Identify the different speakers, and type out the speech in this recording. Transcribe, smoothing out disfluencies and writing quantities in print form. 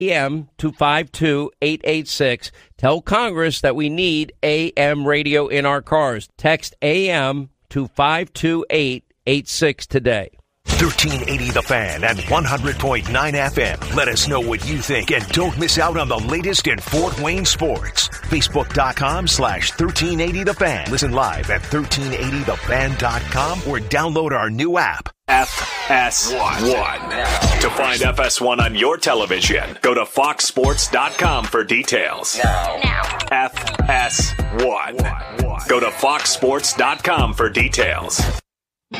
Speaker 1: AM to 52886. Tell Congress that we need AM radio in our cars. Text AM to 52886 today.
Speaker 2: 1380 The Fan and 100.9 FM. Let us know what you think and don't miss out on the latest in Fort Wayne sports. Facebook.com/1380 The Fan. Listen live at 1380thefan.com or download our new app.
Speaker 3: FS1. To find FS1 on your television, go to foxsports.com for details.
Speaker 4: Now.
Speaker 3: FS1. Go to foxsports.com for details.